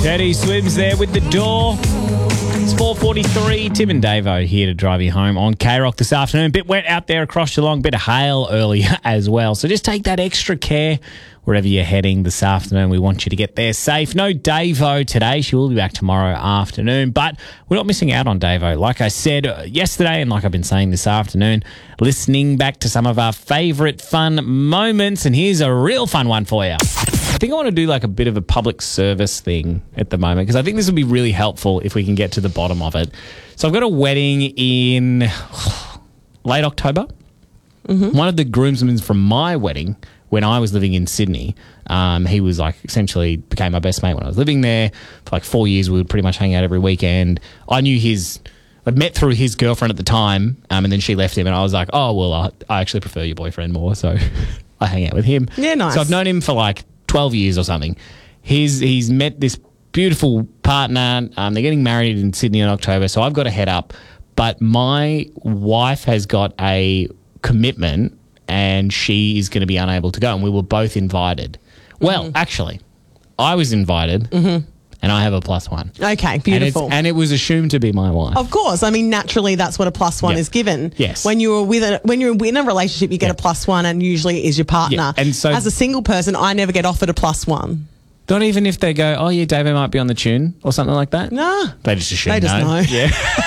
Teddy Swims there with the door. It's 4:43. Tim and Davo here to drive you home on K-Rock this afternoon. Bit wet out there across Geelong. Bit of hail earlier as well. So just take that extra care wherever you're heading this afternoon. We want you to get there safe. No Davo today. She will be back tomorrow afternoon. But we're not missing out on Davo. Like I said yesterday and like I've been saying this afternoon, listening back to some of our favourite fun moments. And here's a real fun one for you. I think I want to do like a bit of a public service thing at the moment because I think this will be really helpful if we can get to the bottom of it. So I've got a wedding in late October. Mm-hmm. One of the groomsmen from my wedding when I was living in Sydney, he was like essentially became my best mate when I was living there. For like 4 years, we would pretty much hang out every weekend. I'd met through his girlfriend at the time, and then she left him and I was like, oh, well, I actually prefer your boyfriend more, so I hang out with him. Yeah, nice. So I've known him for like 12 years or something. He's met this beautiful partner. They're getting married in Sydney in October, so I've got to head up. But my wife has got a commitment and she is going to be unable to go, and we were both invited. Well, actually, I was invited and I have a +1. Okay, beautiful. And it was assumed to be my wife. Of course. I mean, naturally, that's what a +1 is given. Yes. When you're in a relationship, you get a +1 and usually it is your partner. Yeah. And so, as a single person, I never get offered a +1. Not even if they go, oh, yeah, David might be on the tune or something like that? Nah. They just assume They just know. Yeah.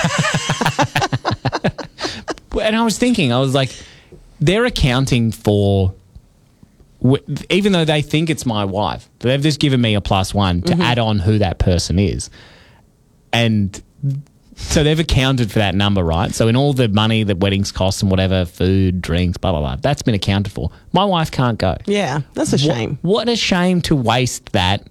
And I was thinking, I was like, they're accounting for, even though they think it's my wife, they've just given me a +1 to add on who that person is. And so they've accounted for that number, right? So in all the money that weddings cost and whatever, food, drinks, blah, blah, blah, that's been accounted for. My wife can't go. Yeah, that's a shame. What a shame to waste that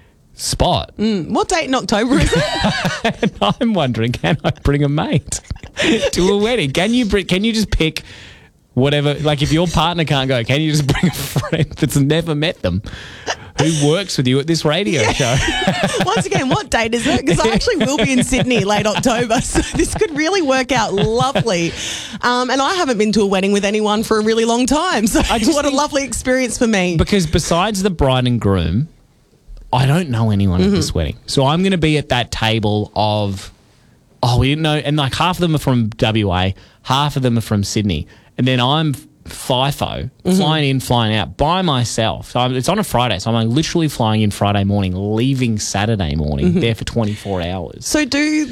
spot. What date in October is it? And I'm wondering, can I bring a mate to a wedding? Can you just pick whatever, like if your partner can't go, can you just bring a friend that's never met them who works with you at this radio show? Once again, what date is it? Because I actually will be in Sydney late October, so this could really work out lovely. And I haven't been to a wedding with anyone for a really long time, so what a lovely experience for me. Because besides the bride and groom, I don't know anyone at this wedding. So I'm going to be at that table of, we didn't know, and like half of them are from WA, half of them are from Sydney. And then I'm FIFO, flying in, flying out by myself. So it's on a Friday, so I'm like literally flying in Friday morning, leaving Saturday morning, there for 24 hours. So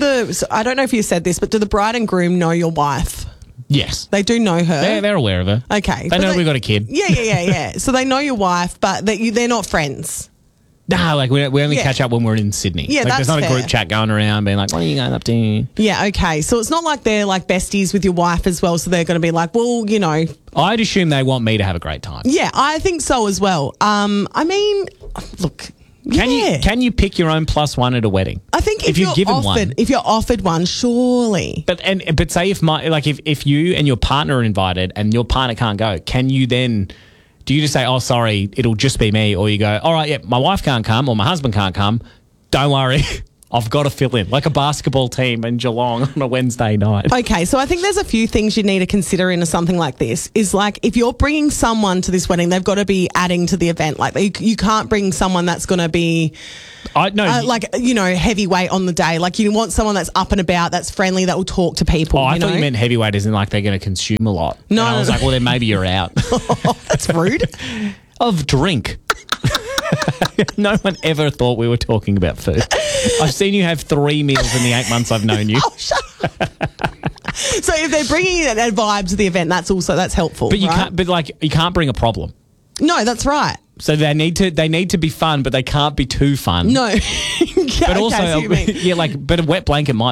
I don't know if you said this, but do the bride and groom know your wife? Yes. They do know her? They're aware of her. Okay. They know we've got a kid. Yeah. So they know your wife, but they're not friends. No, like we only catch up when we're in Sydney. Yeah, like, that's there's not fair. a group chat going around being like, what are you going up to? Yeah, okay. So it's not like they're like besties with your wife as well, so they're going to be like, well, you know. I'd assume they want me to have a great time. Yeah, I think so as well. I mean, look. Can you pick your own +1 at a wedding? I think if you're given offered, one. if you're offered one, surely. But say if you and your partner are invited and your partner can't go, can you then? Do you just say, oh, sorry, it'll just be me? Or you go, all right, yeah, my wife can't come or my husband can't come. Don't worry. I've got to fill in like a basketball team in Geelong on a Wednesday night. Okay, so I think there's a few things you need to consider in something like this. Is like if you're bringing someone to this wedding, they've got to be adding to the event. Like you can't bring someone that's going to be heavyweight on the day. Like you want someone that's up and about, that's friendly, that will talk to people. Oh, I thought you meant heavyweight isn't like they're going to consume a lot. No, and I was like, well, then maybe you're out. That's rude. Of drink. No one ever thought we were talking about food. I've seen you have 3 meals in the 8 months I've known you. Oh, shut up. So if they're bringing a vibe to the event, that's helpful. But you right? you can't bring a problem. No, that's right. So they need to be fun, but they can't be too fun. No. But also, but a wet blanket might